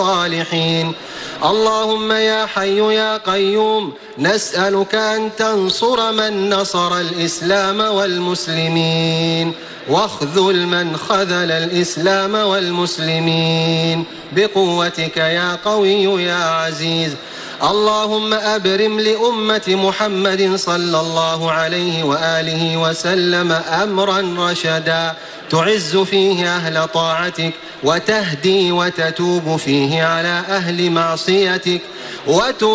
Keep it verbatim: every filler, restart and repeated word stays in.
الصالحين. اللهم يا حي يا قيوم نسألك أن تنصر من نصر الإسلام والمسلمين، واخذل من خذل الإسلام والمسلمين بقوتك يا قوي يا عزيز. اللهم أبرم لأمة محمد صلى الله عليه وآله وسلم أمرا رشدا تعز فيه أهل طاعتك، وتهدي وتتوب فيه على أهل معصيتك، وت